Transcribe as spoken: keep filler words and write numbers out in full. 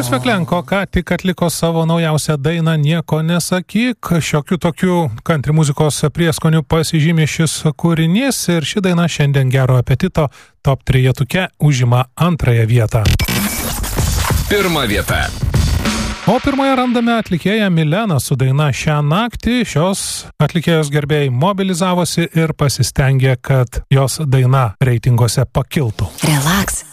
Sveklenko ką tik atliko savo naujausią dainą Nieko nesakyk. Šiokių tokių country muzikos prieskonių pasižymė šis kūrinys ir ši daina šiandien Gero apetito top trejetuke užima antrąją vietą. Pirma vieta. O pirmoje randame atlikėją Mileną su daina Šią naktį. Šios atlikėjos gerbėjai mobilizavosi ir pasistengė, kad jos daina reitinguose pakiltų. Relax.